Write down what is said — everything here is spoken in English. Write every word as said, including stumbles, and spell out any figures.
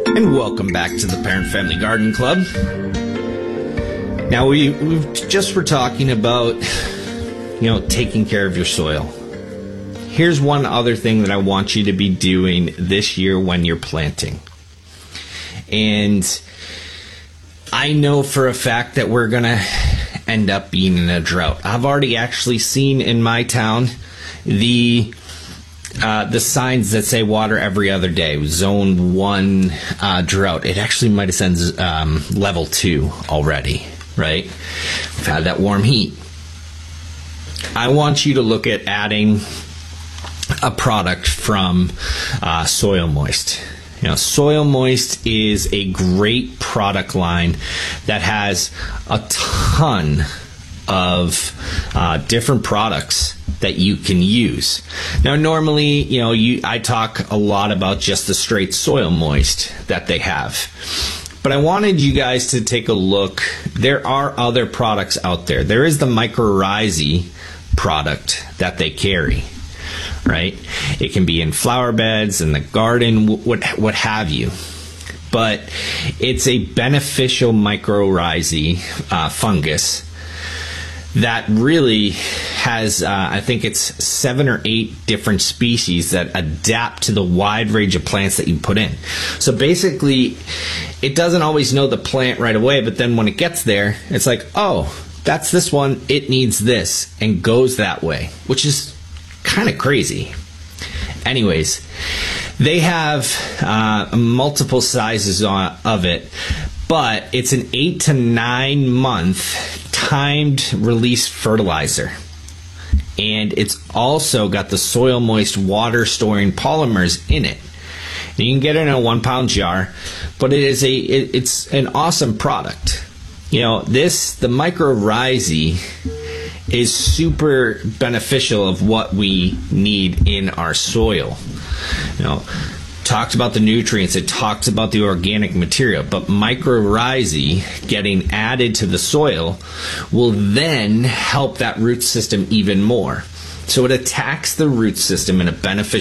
And welcome back to the Parent Family Garden Club. Now we we just were talking about, you know, taking care of your soil. Here's one other thing that I want you to be doing this year when you're planting. And I know for a fact that we're going to end up being in a drought. I've already actually seen in my town the uh, the signs that say water every other day, zone one uh, drought. It actually might have said um, level two already, right? We've had that warm heat. I want you to look at adding a product from uh, Soil Moist. You know, Soil Moist is a great product line that has a ton of uh, different products that you can use. Now, normally, you know, you I talk a lot about just the straight Soil Moist that they have. But I wanted you guys to take a look. There are other products out there. There is the Mycorrhizae product that they carry, right? It can be in flower beds, in the garden, what what have you. But it's a beneficial mycorrhizae uh, fungus that really has, uh, I think it's seven or eight different species that adapt to the wide range of plants that you put in. So basically, it doesn't always know the plant right away, but then when it gets there, it's like, oh, that's this one, it needs this, and goes that way, which is kind of crazy. Anyways, they have uh, multiple sizes on, of it, but it's an eight to nine month timed release fertilizer. And it's also got the Soil Moist water storing polymers in it. And you can get it in a one pound jar, but it is a it, it's an awesome product. You know, this, the Mycorrhizae, is super beneficial of what we need in our soil. You know, talked about the nutrients, it talks about the organic material, but Mycorrhizae getting added to the soil will then help that root system even more. So it attacks the root system in a beneficial